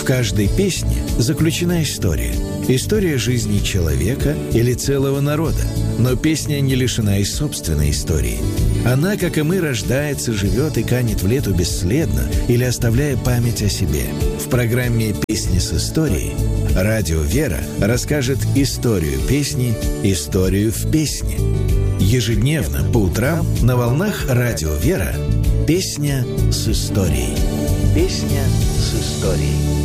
В каждой песне заключена история. История жизни человека или целого народа. Но песня не лишена и собственной истории. Она, как и мы, рождается, живет и канет в лету бесследно или оставляя память о себе. В программе «Песни с историей» радио «Вера» расскажет историю песни «Историю в песне». Ежедневно по утрам на волнах радио «Вера» «Песня с историей». Песня с историей.